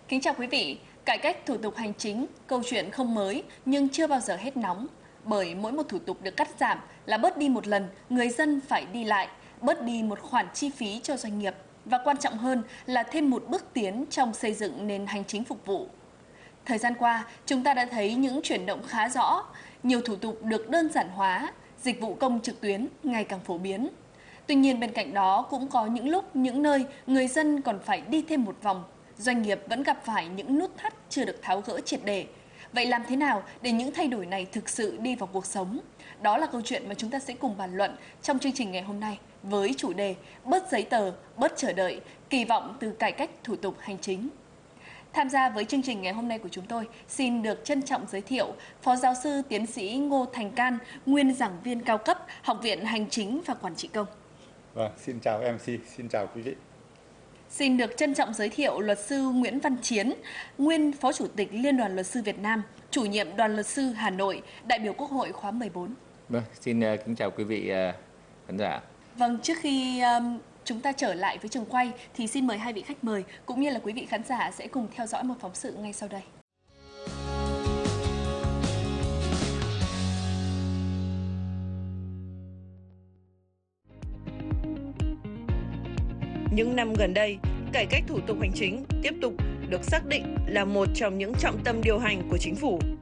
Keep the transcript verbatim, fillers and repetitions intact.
Kính chào quý vị, cải cách thủ tục hành chính, câu chuyện không mới nhưng chưa bao giờ hết nóng. Bởi mỗi một thủ tục được cắt giảm là bớt đi một lần, người dân phải đi lại, bớt đi một khoản chi phí cho doanh nghiệp. Và quan trọng hơn là thêm một bước tiến trong xây dựng nền hành chính phục vụ. Thời gian qua, chúng ta đã thấy những chuyển động khá rõ, nhiều thủ tục được đơn giản hóa, dịch vụ công trực tuyến ngày càng phổ biến. Tuy nhiên bên cạnh đó cũng có những lúc, những nơi người dân còn phải đi thêm một vòng, doanh nghiệp vẫn gặp phải những nút thắt chưa được tháo gỡ triệt để. Vậy làm thế nào để những thay đổi này thực sự đi vào cuộc sống? Đó là câu chuyện mà chúng ta sẽ cùng bàn luận trong chương trình ngày hôm nay với chủ đề bớt giấy tờ, bớt chờ đợi, kỳ vọng từ cải cách thủ tục hành chính. Tham gia với chương trình ngày hôm nay của chúng tôi, xin được trân trọng giới thiệu Phó Giáo sư Tiến sĩ Ngô Thành Can, nguyên giảng viên cao cấp Học viện Hành chính và Quản trị công. Vâng, xin chào em xê, xin chào quý vị. Xin được trân trọng giới thiệu Luật sư Nguyễn Văn Chiến, nguyên Phó Chủ tịch Liên đoàn Luật sư Việt Nam, chủ nhiệm Đoàn Luật sư Hà Nội, đại biểu Quốc hội khóa mười bốn. Vâng, xin uh, kính chào quý vị uh, khán giả. Vâng, trước khi um, chúng ta trở lại với trường quay thì xin mời hai vị khách mời cũng như là quý vị khán giả sẽ cùng theo dõi một phóng sự ngay sau đây. Những năm gần đây, cải cách thủ tục hành chính tiếp tục được xác định là một trong những trọng tâm điều hành của chính phủ.